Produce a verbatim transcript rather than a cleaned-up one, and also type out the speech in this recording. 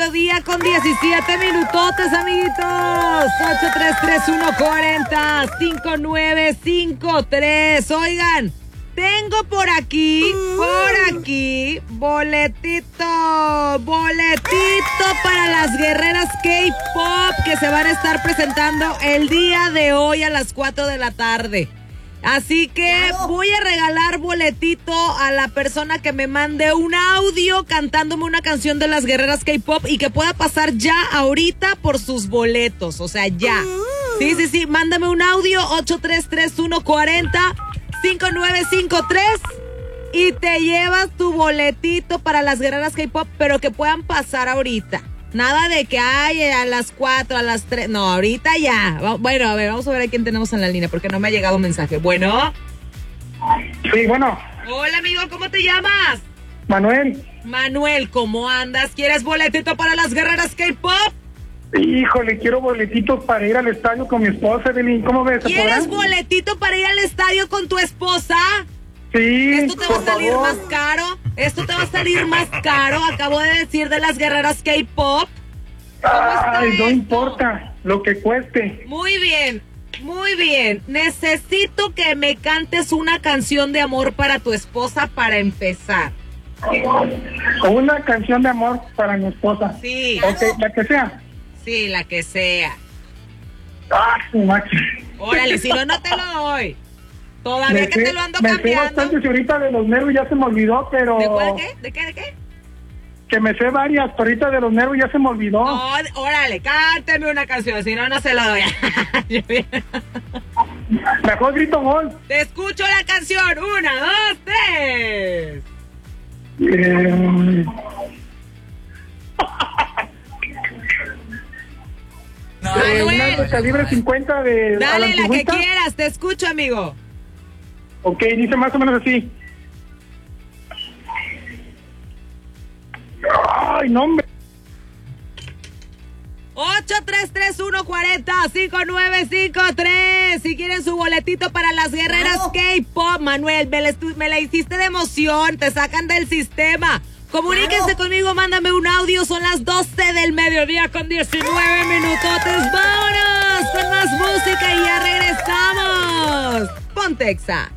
mediodía con diecisiete minutotes, amiguitos. ocho tres tres uno cuatro cero cinco nueve cinco tres. Oigan, tengo por aquí, por aquí, boletito, boletito para las guerreras K-pop que se van a estar presentando el día de hoy a las cuatro de la tarde. Así que voy a regalar boletito a la persona que me mande un audio cantándome una canción de las guerreras K-pop y que pueda pasar ya ahorita por sus boletos, o sea, ya. Sí, sí, sí, mándame un audio ocho tres tres uno cuatro cero cinco nueve cinco tres y te llevas tu boletito para las guerreras K-pop, pero que puedan pasar ahorita. Nada de que hay a las cuatro, a las tres. No, ahorita ya. Bueno, a ver, vamos a ver a quién tenemos en la línea porque no me ha llegado un mensaje. Bueno. Sí, bueno. Hola, amigo, ¿cómo te llamas? Manuel. Manuel, ¿cómo andas? ¿Quieres boletito para las guerreras K-pop? Híjole, quiero boletitos para ir al estadio con mi esposa, Evelyn. ¿Cómo ves? ¿Quieres boletito para ir al estadio con tu esposa? Sí, ¿Esto te va a salir favor. más caro? ¿Esto te va a salir más caro? Acabo de decir de las guerreras K-pop. Ay, no esto? importa lo que cueste. Muy bien, muy bien. Necesito que me cantes una canción de amor para tu esposa para empezar. Una canción de amor para mi esposa. Sí. Ok, la que sea. Sí, la que sea. Ah, su máquina. Órale, si no, no te lo doy. Todavía Me que sé- te lo ando me sé cambiando. bastante, si ahorita de los nervios ya se me olvidó, pero... ¿De cuál, qué? ¿De qué, de qué? Que me sé varias, pero ahorita de los nervios ya se me olvidó. No, órale, cánteme una canción, si no, no se la doy. Mejor grito gol. Te escucho la canción. Una, dos, tres. Eh... Eh, una de Manuel, calibre cincuenta de... a dale la que antigüita. quieras, te escucho, amigo. Ok, dice más o menos así. Ay, no, hombre. ocho tres tres uno cuatro cero cinco nueve cinco tres. Si quieren su boletito para las guerreras K-pop, Manuel, me la, estu- me la hiciste de emoción, te sacan del sistema. Comuníquense conmigo, mándame un audio, son las doce del mediodía con diecinueve minutotes. Vámonos con más música y ya regresamos. Ponte Exa.